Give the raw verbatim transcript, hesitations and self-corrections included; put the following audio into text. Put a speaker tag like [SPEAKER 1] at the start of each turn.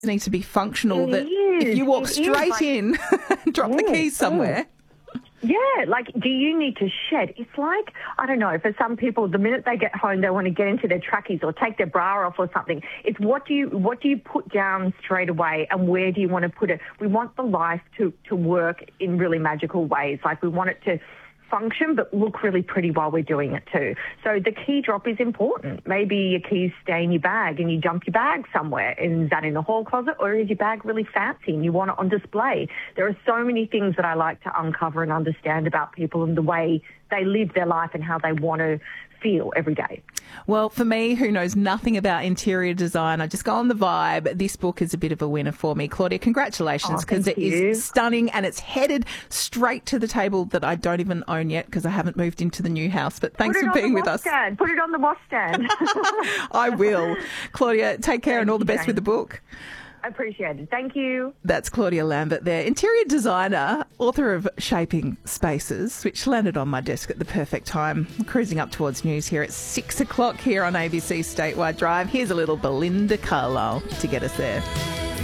[SPEAKER 1] need to be functional,
[SPEAKER 2] It
[SPEAKER 1] that
[SPEAKER 2] is.
[SPEAKER 1] if you walk
[SPEAKER 2] It is,
[SPEAKER 1] straight
[SPEAKER 2] like-
[SPEAKER 1] in and drop the
[SPEAKER 2] Yes,
[SPEAKER 1] keys somewhere.
[SPEAKER 2] Yeah, like, do you need to shed? It's like, I don't know, for some people, the minute they get home, they want to get into their trackies or take their bra off or something. It's what do you what do you put down straight away, and where do you want to put it? We want the life to, to work in really magical ways. Like, we want it to function but look really pretty while we're doing it too. So the key drop is important. Maybe your keys stay in your bag and you dump your bag somewhere. Is that in the hall closet, or is your bag really fancy and you want it on display? There are so many things that I like to uncover and understand about people and the way they live their life and how they want to feel every day.
[SPEAKER 1] Well, for me, who knows nothing about interior design, I just go on the vibe. This book is a bit of a winner for me. Claudia, congratulations, because
[SPEAKER 2] oh,
[SPEAKER 1] it you. is stunning, and it's headed straight to the table that I don't even own yet because I haven't moved into the new house. But thanks for being with us.
[SPEAKER 2] Stand. Put it on the washstand.
[SPEAKER 1] I will. Claudia, take care
[SPEAKER 2] Thank
[SPEAKER 1] and all the
[SPEAKER 2] you,
[SPEAKER 1] best
[SPEAKER 2] Jane.
[SPEAKER 1] with the book.
[SPEAKER 2] Appreciate it. Thank you.
[SPEAKER 1] That's Claudia Lambert there, interior designer, author of Shaping Spaces, which landed on my desk at the perfect time. Cruising up towards news here at six o'clock here on A B C Statewide Drive. Here's a little Belinda Carlisle to get us there.